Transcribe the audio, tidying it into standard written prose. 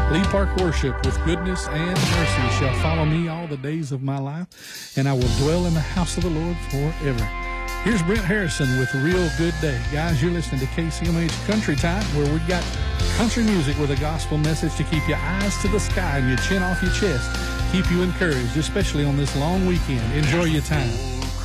Lee Park Worship, with goodness and mercy shall follow me all the days of my life, and I will dwell in the house of the Lord forever. Here's Brent Harrison with Real Good Day. Guys, you're listening to KCMH Country Time, where we've got country music with a gospel message to keep your eyes to the sky and your chin off your chest, keep you encouraged, especially on this long weekend. Enjoy your time.